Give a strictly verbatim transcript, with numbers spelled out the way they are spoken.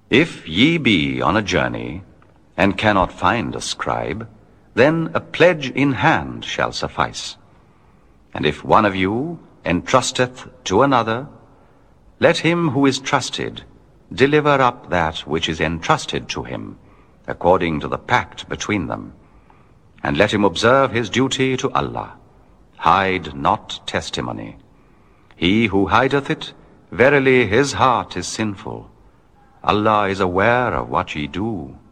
If ye be on a journey, and cannot find a scribe, then a pledge in hand shall suffice. And if one of you entrusteth to another, let him who is trusted deliver up that which is entrusted to him, according to the pact between them. And let him observe his duty to Allah. Hide not testimony. He who hideth it, verily his heart is sinful. Allah is aware of what ye do.